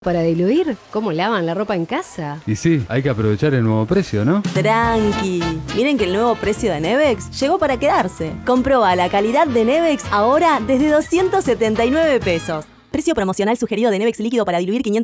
Para diluir, ¿cómo lavan la ropa en casa? Y sí, hay que aprovechar el nuevo precio, ¿no? Tranqui. Miren que el nuevo precio de Nevex llegó para quedarse. Comproba la calidad de Nevex ahora desde 279 pesos. Precio promocional sugerido de Nevex líquido para diluir 500